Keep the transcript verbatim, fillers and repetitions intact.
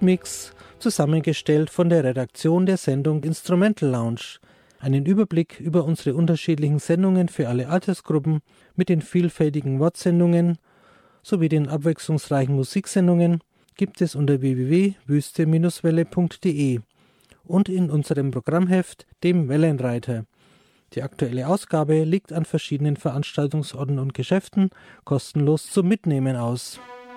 Musikmix, zusammengestellt von der Redaktion der Sendung Instrumental Lounge. Einen Überblick über unsere unterschiedlichen Sendungen für alle Altersgruppen mit den vielfältigen Wortsendungen sowie den abwechslungsreichen Musiksendungen gibt es unter w w w punkt wüste Bindestrich welle punkt de und in unserem Programmheft, dem Wellenreiter. Die aktuelle Ausgabe liegt an verschiedenen Veranstaltungsorten und Geschäften kostenlos zum Mitnehmen aus.